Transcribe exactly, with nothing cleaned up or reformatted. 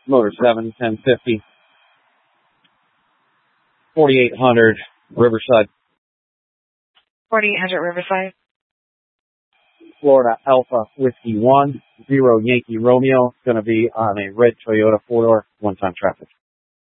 Motor seven, ten fifty, forty-eight hundred, Riverside. forty-eight hundred Riverside. Florida Alpha Whiskey one, zero Yankee Romeo. Going to be on a red Toyota four-door, one-time traffic.